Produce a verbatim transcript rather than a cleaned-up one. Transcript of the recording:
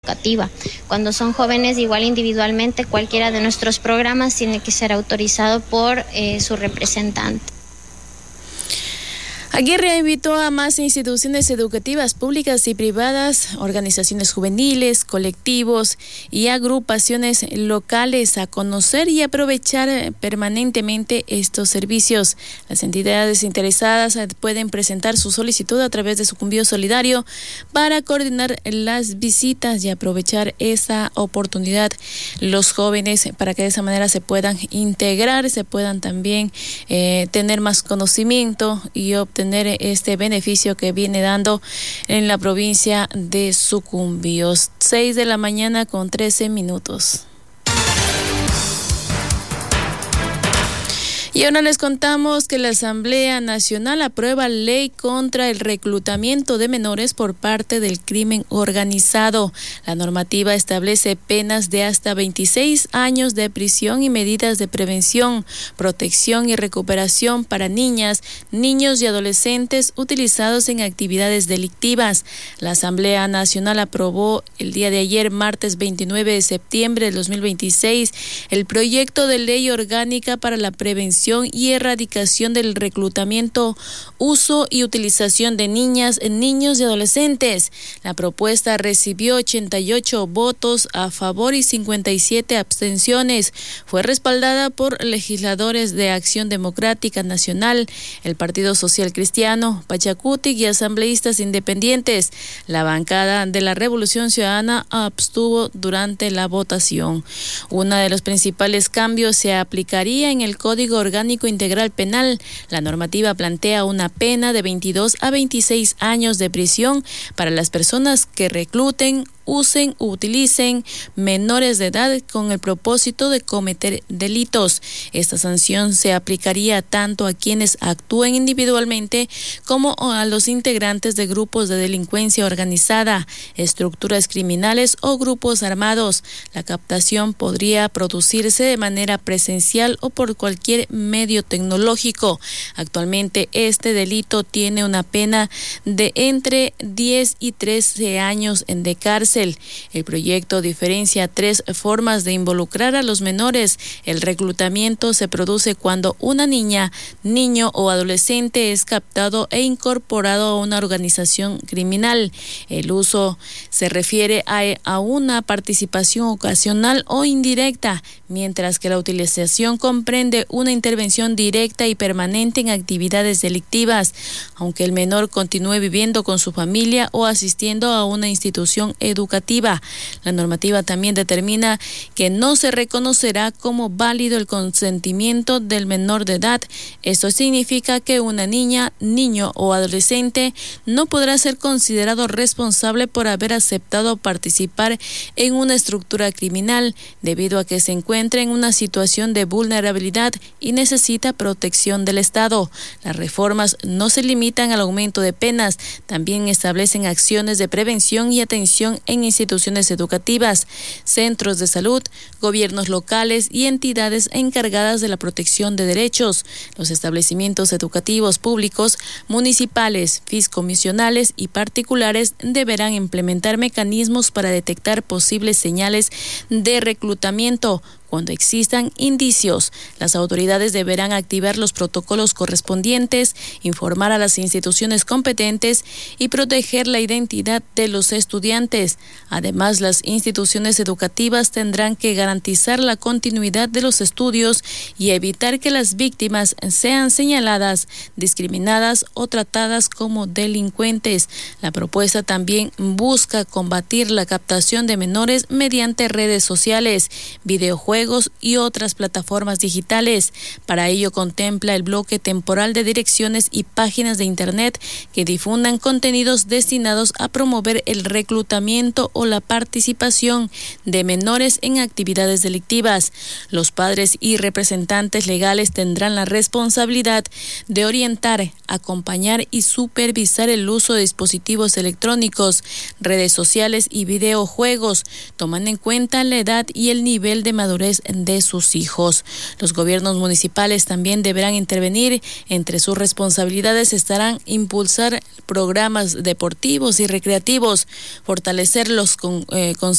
educativa. Cuando son jóvenes, igual individualmente, cualquiera de nuestros programas tiene que ser autorizado por eh, su representante. Aguirre invitó a más instituciones educativas públicas y privadas, organizaciones juveniles, colectivos y agrupaciones locales a conocer y aprovechar permanentemente estos servicios. Las entidades interesadas pueden presentar su solicitud a través de Sucumbío Solidario para coordinar las visitas y aprovechar esa oportunidad los jóvenes para que de esa manera se puedan integrar, se puedan también eh, tener más conocimiento y obtener tener este beneficio que viene dando en la provincia de Sucumbío. seis de la mañana con trece minutos. Y ahora les contamos que la Asamblea Nacional aprueba ley contra el reclutamiento de menores por parte del crimen organizado. La normativa establece penas de hasta veintiséis años de prisión y medidas de prevención, protección y recuperación para niñas, niños y adolescentes utilizados en actividades delictivas. La Asamblea Nacional aprobó el día de ayer, martes veintinueve de septiembre de dos mil veintiséis, el proyecto de ley orgánica para la prevención y erradicación del reclutamiento, uso y utilización de niñas, niños y adolescentes. La propuesta recibió ochenta y ocho votos a favor y cincuenta y siete abstenciones. Fue respaldada por legisladores de Acción Democrática Nacional, el Partido Social Cristiano, Pachacutic y asambleístas independientes. La bancada de la Revolución Ciudadana abstuvo durante la votación. Uno de los principales cambios se aplicaría en el Código Orgánico Integral Penal. La normativa plantea una pena de veintidós a veintiséis años de prisión para las personas que recluten, usen o utilicen menores de edad con el propósito de cometer delitos. Esta sanción se aplicaría tanto a quienes actúen individualmente como a los integrantes de grupos de delincuencia organizada, estructuras criminales o grupos armados. La captación podría producirse de manera presencial o por cualquier medio tecnológico. Actualmente este delito tiene una pena de entre diez y trece años de cárcel. El proyecto diferencia tres formas de involucrar a los menores. El reclutamiento se produce cuando una niña, niño o adolescente es captado e incorporado a una organización criminal. El uso se refiere a, a una participación ocasional o indirecta, mientras que la utilización comprende una intervención directa y permanente en actividades delictivas, aunque el menor continúe viviendo con su familia o asistiendo a una institución educativa. La normativa también determina que no se reconocerá como válido el consentimiento del menor de edad. Esto significa que una niña, niño o adolescente no podrá ser considerado responsable por haber aceptado participar en una estructura criminal, debido a que se encuentra en una situación de vulnerabilidad y necesita protección del Estado. Las reformas no se limitan al aumento de penas, también establecen acciones de prevención y atención en instituciones educativas, centros de salud, gobiernos locales y entidades encargadas de la protección de derechos. Los establecimientos educativos públicos, municipales, fiscomisionales y particulares deberán implementar mecanismos para detectar posibles señales de reclutamiento. Cuando existan indicios, las autoridades deberán activar los protocolos correspondientes, informar a las instituciones competentes y proteger la identidad de los estudiantes. Además, las instituciones educativas tendrán que garantizar la continuidad de los estudios y evitar que las víctimas sean señaladas, discriminadas o tratadas como delincuentes. La propuesta también busca combatir la captación de menores mediante redes sociales, videojuegos y otras plataformas digitales. Para ello contempla el bloque temporal de direcciones y páginas de Internet que difundan contenidos destinados a promover el reclutamiento o la participación de menores en actividades delictivas. Los padres y representantes legales tendrán la responsabilidad de orientar, acompañar y supervisar el uso de dispositivos electrónicos, redes sociales y videojuegos, tomando en cuenta la edad y el nivel de madurez madurez de sus hijos. Los gobiernos municipales también deberán intervenir. Entre sus responsabilidades estarán impulsar programas deportivos y recreativos, fortalecer los con, eh,